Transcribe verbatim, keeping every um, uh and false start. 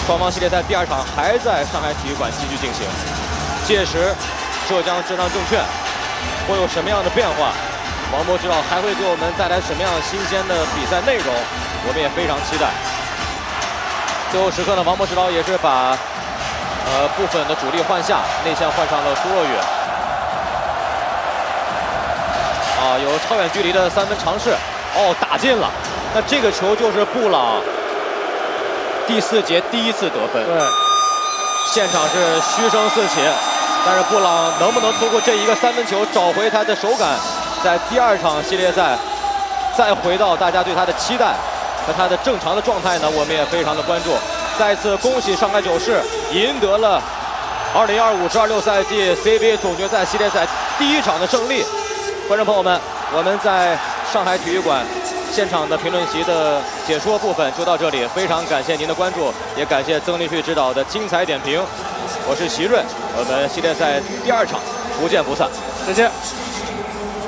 双方系列赛第二场还在上海体育馆继续进行，届时浙江浙江证券会有什么样的变化？王博指导还会给我们带来什么样新鲜的比赛内容？我们也非常期待。最后时刻呢，王博指导也是把呃部分的主力换下，内线换上了苏若雨。啊，有超远距离的三分尝试，哦，打进了。那这个球就是布朗第四节第一次得分。 对， 现场是嘘声四起，但是布朗能不能通过这一个三分球找回他的手感，在第二场系列赛再回到大家对他的期待和他的正常的状态呢？我们也非常的关注。再次恭喜上海九世赢得了二零二五至二六赛季 C B A 总决赛系列赛第一场的胜利。观众朋友们，我们在上海体育馆现场的评论席的解说部分就到这里，非常感谢您的关注，也感谢曾立旭指导的精彩点评。我是席润，我们系列赛第二场不见不散， 再见。